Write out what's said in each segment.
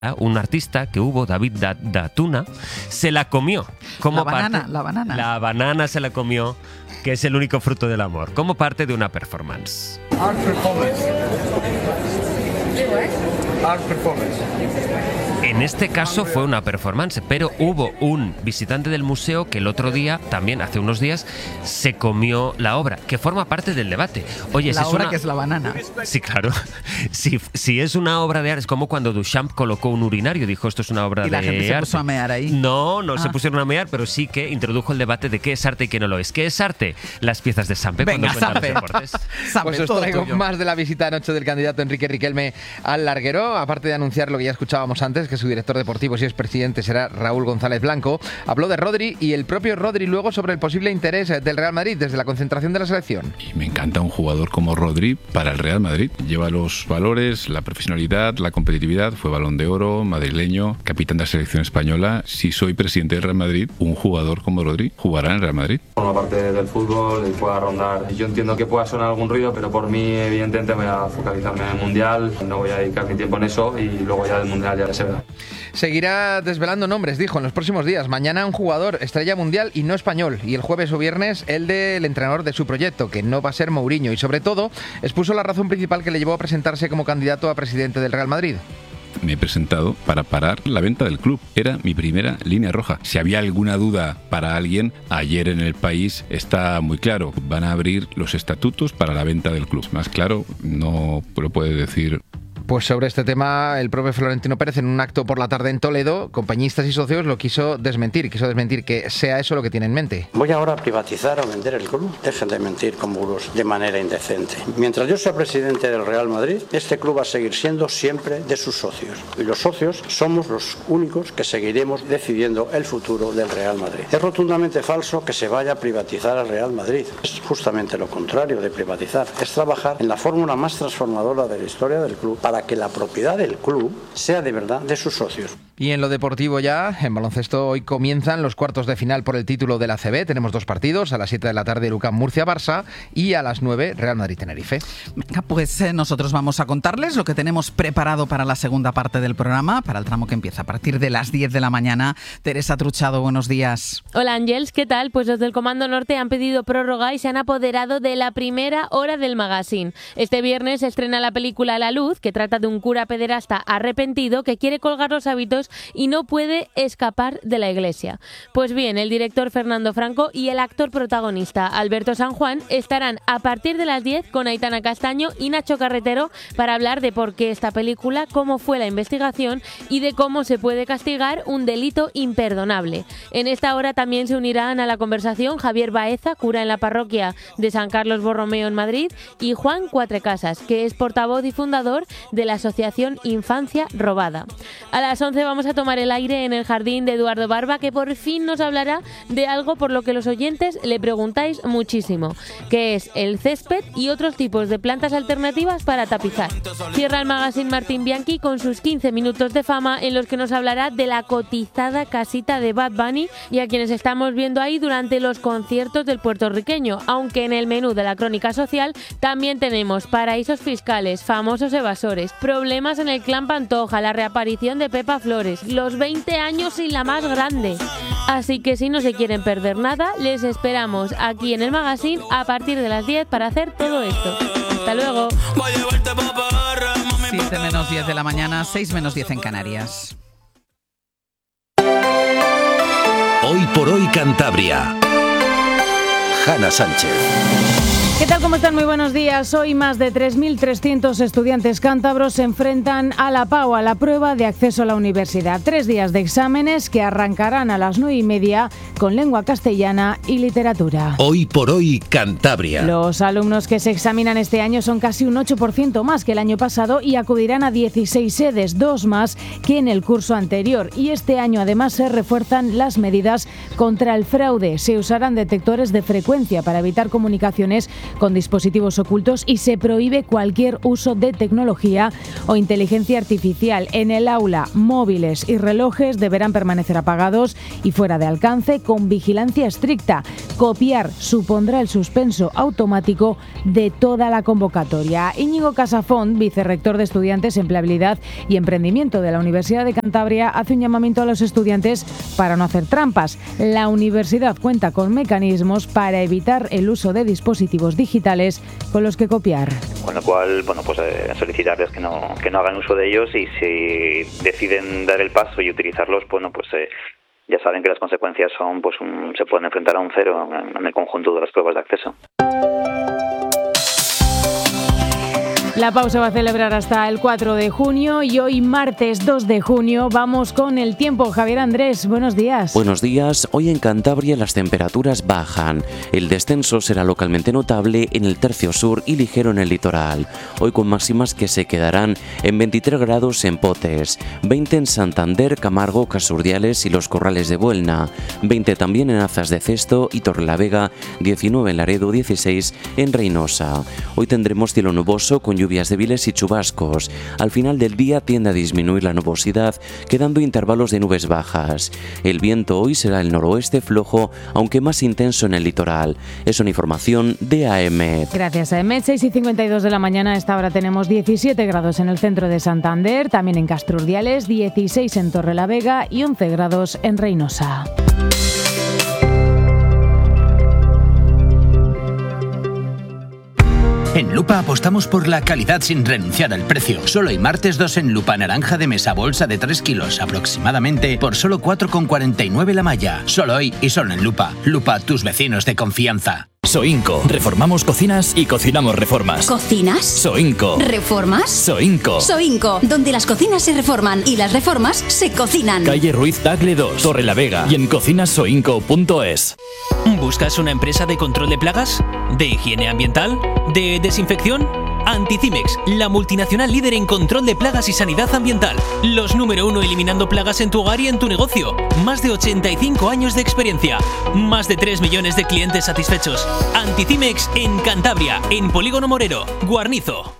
un artista que hubo, David Datuna, se la comió. Como La banana. La banana se la comió, que es el único fruto del amor, como parte de una performance. Art performance. Art performance. En este caso fue una performance, pero hubo un visitante del museo que el otro día, también hace unos días, se comió la obra, que forma parte del debate. Oye, La si obra que es la banana. Sí, claro. Si es una obra de arte, es como cuando Duchamp colocó un urinario, dijo esto es una obra de arte. Y la gente se puso a mear ahí. No se pusieron a mear, pero sí que introdujo el debate de qué es arte y qué no lo es. ¿Qué es arte? Las piezas de Sampe cuando cuentan los deportes. Pues os traigo más de la visita anoche del candidato Enrique Riquelme al larguero. Aparte de anunciar lo que ya escuchábamos antes, que su director deportivo, si es presidente, será Raúl González Blanco, habló de Rodri y el propio Rodri luego sobre el posible interés del Real Madrid desde la concentración de la selección. Y me encanta un jugador como Rodri para el Real Madrid. Lleva los valores, la profesionalidad, la competitividad, fue Balón de Oro, madrileño, capitán de la selección española. Si soy presidente del Real Madrid, un jugador como Rodri jugará en el Real Madrid. Forma parte del fútbol y pueda rondar. Yo entiendo que pueda sonar algún ruido, pero por mí evidentemente voy a focalizarme en el Mundial, no voy a dedicar mi tiempo en eso y luego ya del Mundial ya se verá. Seguirá desvelando nombres, dijo, en los próximos días. Mañana un jugador estrella mundial y no español. Y el jueves o viernes el del entrenador de su proyecto, que no va a ser Mourinho. Y sobre todo, expuso la razón principal que le llevó a presentarse como candidato a presidente del Real Madrid. Me he presentado para parar la venta del club. Era mi primera línea roja. Si había alguna duda para alguien, ayer en El País está muy claro. Van a abrir los estatutos para la venta del club. Más claro, no lo puede decir. Pues sobre este tema, el propio Florentino Pérez, en un acto por la tarde en Toledo, compañistas y socios lo quiso desmentir que sea eso lo que tiene en mente. Voy ahora a privatizar o vender el club. Dejen de mentir con bulos de manera indecente. Mientras yo sea presidente del Real Madrid, este club va a seguir siendo siempre de sus socios. Y los socios somos los únicos que seguiremos decidiendo el futuro del Real Madrid. Es rotundamente falso que se vaya a privatizar al Real Madrid. Es justamente lo contrario de privatizar. Es trabajar en la fórmula más transformadora de la historia del club para que la propiedad del club sea de verdad de sus socios. Y en lo deportivo ya, en baloncesto, hoy comienzan los cuartos de final por el título de la ACB. Tenemos dos partidos, a las 7 de la tarde UCAM Murcia-Barça y a las 9 Real Madrid-Tenerife. Venga, pues nosotros vamos a contarles lo que tenemos preparado para la segunda parte del programa, para el tramo que empieza a partir de las 10 de la mañana. Teresa Truchado, buenos días. Hola Ángels, ¿qué tal? Pues los del Comando Norte han pedido prórroga y se han apoderado de la primera hora del magazine. Este viernes se estrena la película La Luz, que trata de un cura pederasta arrepentido que quiere colgar los hábitos y no puede escapar de la iglesia. Pues bien, el director Fernando Franco y el actor protagonista Alberto San Juan estarán a partir de las 10 con Aitana Castaño y Nacho Carretero para hablar de por qué esta película, cómo fue la investigación y de cómo se puede castigar un delito imperdonable. En esta hora también se unirán a la conversación Javier Baeza, cura en la parroquia de San Carlos Borromeo en Madrid, y Juan Cuatrecasas, que es portavoz y fundador de la asociación Infancia Robada. A las 11 vamos a tomar el aire en el jardín de Eduardo Barba, que por fin nos hablará de algo por lo que los oyentes le preguntáis muchísimo, que es el césped y otros tipos de plantas alternativas para tapizar. Cierra el magazine Martín Bianchi con sus 15 minutos de fama, en los que nos hablará de la cotizada casita de Bad Bunny y a quienes estamos viendo ahí durante los conciertos del puertorriqueño, aunque en el menú de la crónica social también tenemos paraísos fiscales, famosos evasores, problemas en el clan Pantoja, la reaparición de Pepa Flores, los 20 años y la más grande. Así que si no se quieren perder nada, les esperamos aquí en el magazine a partir de las 10 para hacer todo esto. Hasta luego. 7 menos 10 de la mañana, 6 menos 10 en Canarias. Hoy por hoy Cantabria. Hanna Sánchez. ¿Qué tal? ¿Cómo están? Muy buenos días. Hoy más de 3.300 estudiantes cántabros se enfrentan a la PAU, a la prueba de acceso a la universidad. 3 días de exámenes que arrancarán a las 9:30 con lengua castellana y literatura. Hoy por hoy Cantabria. Los alumnos que se examinan este año son casi un 8% más que el año pasado y acudirán a 16 sedes, 2 más que en el curso anterior. Y este año además se refuerzan las medidas contra el fraude. Se usarán detectores de frecuencia para evitar comunicaciones con dispositivos ocultos y se prohíbe cualquier uso de tecnología o inteligencia artificial. En el aula, móviles y relojes deberán permanecer apagados y fuera de alcance, con vigilancia estricta. Copiar supondrá el suspenso automático de toda la convocatoria. Íñigo Casafont, vicerrector de Estudiantes, Empleabilidad y Emprendimiento de la Universidad de Cantabria, hace un llamamiento a los estudiantes para no hacer trampas. La universidad cuenta con mecanismos para evitar el uso de dispositivos digitales con los que copiar. Con lo cual, solicitarles que no hagan uso de ellos, y si deciden dar el paso y utilizarlos, ya saben que las consecuencias son, se pueden enfrentar a un 0 en el conjunto de las pruebas de acceso. La pausa va a celebrar hasta el 4 de junio y hoy, martes 2 de junio, vamos con el tiempo. Javier Andrés, buenos días. Buenos días. Hoy en Cantabria las temperaturas bajan. El descenso será localmente notable en el tercio sur y ligero en el litoral. Hoy con máximas que se quedarán en 23 grados en Potes, 20 en Santander, Camargo, Casurdiales y los Corrales de Buelna, 20 también en Azas de Cesto y Torrelavega, 19 en Laredo, 16 en Reynosa. Hoy tendremos cielo nuboso con lluvias débiles y chubascos. Al final del día tiende a disminuir la nubosidad, quedando intervalos de nubes bajas. El viento hoy será el noroeste flojo, aunque más intenso en el litoral. Es una información de AEMET. Gracias, AEMET. 6:52 de la mañana. A esta hora tenemos 17 grados en el centro de Santander, también en Castrurdiales, 16 en Torrelavega y 11 grados en Reynosa. En Lupa apostamos por la calidad sin renunciar al precio. Solo hay martes 2 en Lupa naranja de mesa bolsa de 3 kilos aproximadamente por solo 4,49 la malla. Solo hoy y solo en Lupa. Lupa, tus vecinos de confianza. Soinco. Reformamos cocinas y cocinamos reformas. ¿Cocinas? Soinco. ¿Reformas? Soinco. Soinco, donde las cocinas se reforman y las reformas se cocinan. Calle Ruiz Tagle 2, Torrelavega y en cocinasoinco.es. ¿Buscas una empresa de control de plagas? ¿De higiene ambiental? ¿De desinfección? Anticimex, la multinacional líder en control de plagas y sanidad ambiental. Los número 1 eliminando plagas en tu hogar y en tu negocio. Más de 85 años de experiencia. Más de 3 millones de clientes satisfechos. Anticimex en Cantabria, en Polígono Morero, Guarnizo.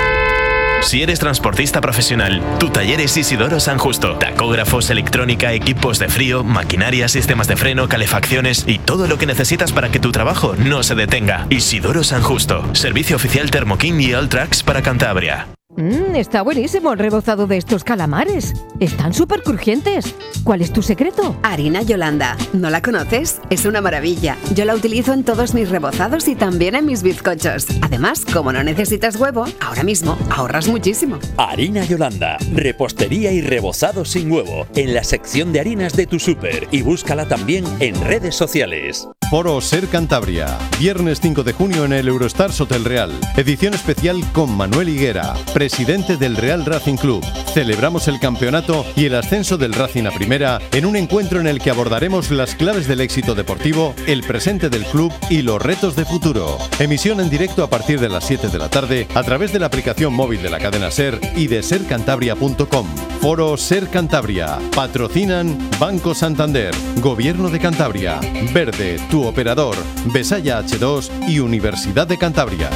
Si eres transportista profesional, tu taller es Isidoro San Justo. Tacógrafos, electrónica, equipos de frío, maquinaria, sistemas de freno, calefacciones y todo lo que necesitas para que tu trabajo no se detenga. Isidoro San Justo. Servicio oficial Thermoking y Alltrax para Cantabria. Está buenísimo el rebozado de estos calamares. Están súper crujientes. ¿Cuál es tu secreto? Harina Yolanda. ¿No la conoces? Es una maravilla. Yo la utilizo en todos mis rebozados y también en mis bizcochos. Además, como no necesitas huevo, ahora mismo ahorras muchísimo. Harina Yolanda. Repostería y rebozado sin huevo. En la sección de harinas de tu súper. Y búscala también en redes sociales. Foro Ser Cantabria. Viernes 5 de junio en el Eurostars Hotel Real. Edición especial con Manuel Higuera, presidente del Real Racing Club. Celebramos el campeonato y el ascenso del Racing a Primera en un encuentro en el que abordaremos las claves del éxito deportivo, el presente del club y los retos de futuro. Emisión en directo a partir de las 7 de la tarde a través de la aplicación móvil de la cadena Ser y de sercantabria.com. Foro Ser Cantabria. Patrocinan Banco Santander, Gobierno de Cantabria, Verde, tu operador, Besaya H2 y Universidad de Cantabria.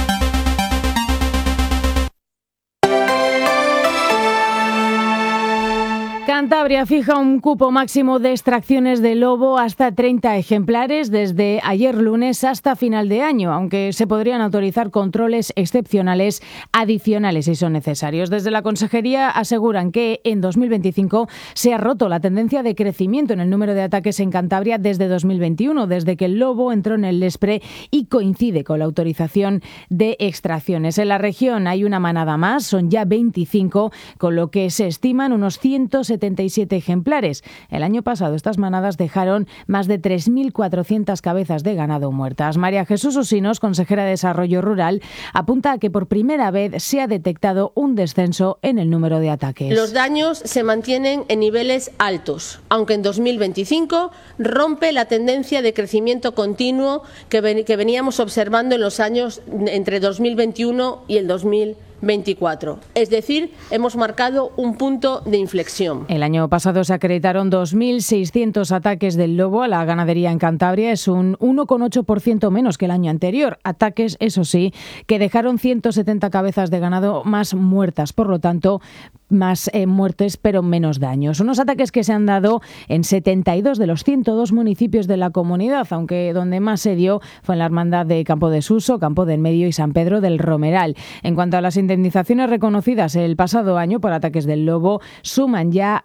Cantabria fija un cupo máximo de extracciones de lobo hasta 30 ejemplares desde ayer lunes hasta final de año, aunque se podrían autorizar controles excepcionales adicionales si son necesarios. Desde la Consejería aseguran que en 2025 se ha roto la tendencia de crecimiento en el número de ataques en Cantabria desde 2021, desde que el lobo entró en el Lespre y coincide con la autorización de extracciones. En la región hay una manada más, son ya 25, con lo que se estiman unos 177 ejemplares. El año pasado estas manadas dejaron más de 3.400 cabezas de ganado muertas. María Jesús Osinos, consejera de Desarrollo Rural, apunta a que por primera vez se ha detectado un descenso en el número de ataques. Los daños se mantienen en niveles altos, aunque en 2025 rompe la tendencia de crecimiento continuo que veníamos observando en los años entre 2021 y el 2022. 2024. Es decir, hemos marcado un punto de inflexión. El año pasado se acreditaron 2.600 ataques del lobo a la ganadería en Cantabria. Es un 1,8% menos que el año anterior. Ataques, eso sí, que dejaron 170 cabezas de ganado más muertas. Por lo tanto, más muertes, pero menos daños. Unos ataques que se han dado en 72 de los 102 municipios de la comunidad, aunque donde más se dio fue en la Hermandad de Campo de Suso, Campo del Medio y San Pedro del Romeral. En cuanto a las indemnizaciones reconocidas el pasado año por ataques del lobo, suman ya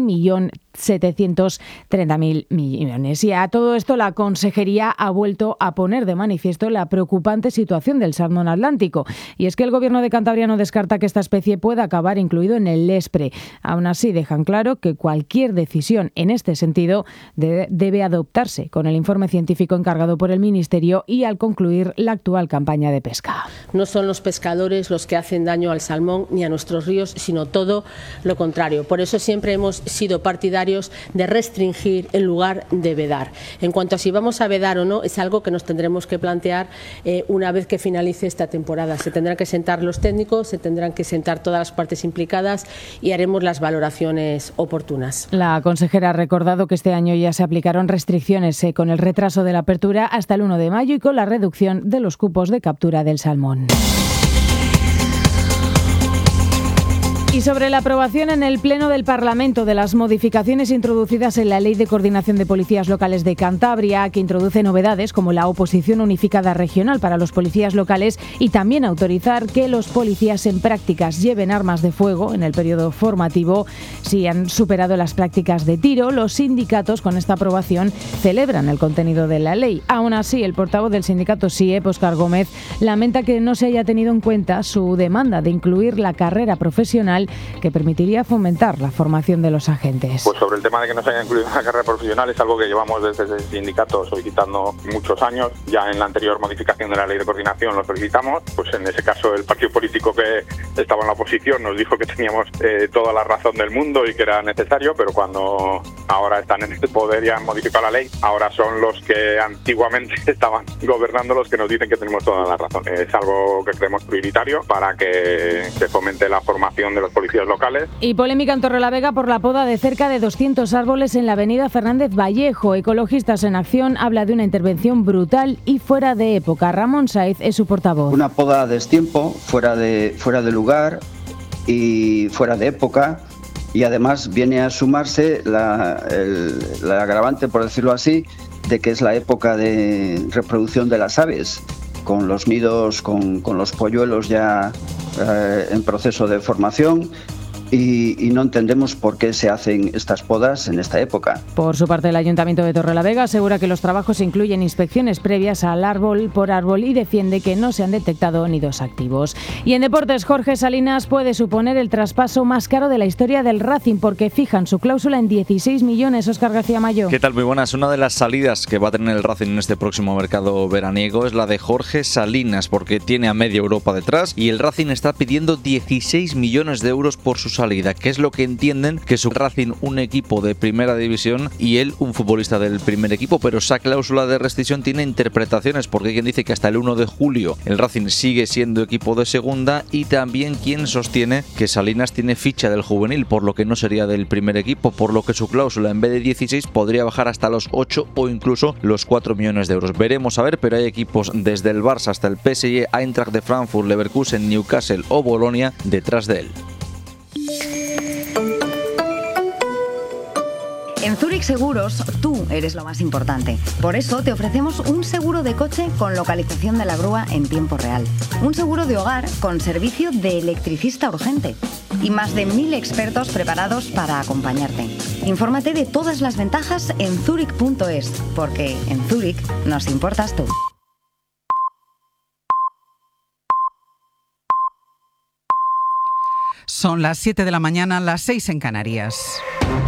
1.730.000 millones. Y a todo esto la Consejería ha vuelto a poner de manifiesto la preocupante situación del salmón atlántico. Y es que el Gobierno de Cantabria no descarta que esta especie pueda acabar incluido en el Lespre. Aún así, dejan claro que cualquier decisión en este sentido debe adoptarse con el informe científico encargado por el Ministerio y al concluir la actual campaña de pesca. No son los pescadores los que hacen daño al salmón ni a nuestros ríos, sino todo lo contrario. Por eso siempre hemos sido partidarios de restringir en lugar de vedar. En cuanto a si vamos a vedar o no, es algo que nos tendremos que plantear una vez que finalice esta temporada. Se tendrán que sentar los técnicos, se tendrán que sentar todas las partes implicadas y haremos las valoraciones oportunas. La consejera ha recordado que este año ya se aplicaron restricciones con el retraso de la apertura hasta el 1 de mayo y con la reducción de los cupos de captura del salmón. Y sobre la aprobación en el Pleno del Parlamento de las modificaciones introducidas en la Ley de Coordinación de Policías Locales de Cantabria, que introduce novedades como la oposición unificada regional para los policías locales y también autorizar que los policías en prácticas lleven armas de fuego en el periodo formativo si han superado las prácticas de tiro. Los sindicatos con esta aprobación celebran el contenido de la ley. Aún así, el portavoz del sindicato SIEP, Óscar Gómez, lamenta que no se haya tenido en cuenta su demanda de incluir la carrera profesional que permitiría fomentar la formación de los agentes. Pues sobre el tema de que no se haya incluido la carrera profesional es algo que llevamos desde el sindicato solicitando muchos años. Ya en la anterior modificación de la ley de coordinación lo solicitamos. Pues en ese caso el partido político que estaba en la oposición nos dijo que teníamos toda la razón del mundo y que era necesario, pero cuando ahora están en el poder y han modificado la ley, ahora son los que antiguamente estaban gobernando los que nos dicen que tenemos toda la razón. Es algo que creemos prioritario para que se fomente la formación de los policías locales. Y polémica en Torrelavega por la poda de cerca de 200 árboles en la avenida Fernández Vallejo. Ecologistas en Acción habla de una intervención brutal y fuera de época. Ramón Saiz es su portavoz. Una poda a destiempo, fuera de lugar y fuera de época, y además viene a sumarse el agravante, por decirlo así, de que es la época de reproducción de las aves, con los nidos, con los polluelos ya en proceso de formación. Y no entendemos por qué se hacen estas podas en esta época. Por su parte, el Ayuntamiento de Torrelavega asegura que los trabajos incluyen inspecciones previas al árbol por árbol y defiende que no se han detectado nidos activos. Y en deportes, Jorge Salinas puede suponer el traspaso más caro de la historia del Racing porque fijan su cláusula en 16 millones. Óscar García Mayo. ¿Qué tal? Muy buenas. Una de las salidas que va a tener el Racing en este próximo mercado veraniego es la de Jorge Salinas porque tiene a media Europa detrás y el Racing está pidiendo 16 millones de euros por su salida, que es lo que entienden que su Racing un equipo de primera división y él un futbolista del primer equipo, pero esa cláusula de rescisión tiene interpretaciones porque hay quien dice que hasta el 1 de julio el Racing sigue siendo equipo de segunda y también quien sostiene que Salinas tiene ficha del juvenil, por lo que no sería del primer equipo, por lo que su cláusula en vez de 16 podría bajar hasta los 8 o incluso los 4 millones de euros. Veremos a ver, pero hay equipos desde el Barça hasta el PSG, Eintracht de Frankfurt, Leverkusen, Newcastle o Bolonia detrás de él. En Zurich Seguros, tú eres lo más importante. Por eso te ofrecemos un seguro de coche con localización de la grúa en tiempo real. Un seguro de hogar con servicio de electricista urgente. Y más de 1000 expertos preparados para acompañarte. Infórmate de todas las ventajas en zurich.es, porque en Zurich nos importas tú. Son las 7 de la mañana, las 6 en Canarias.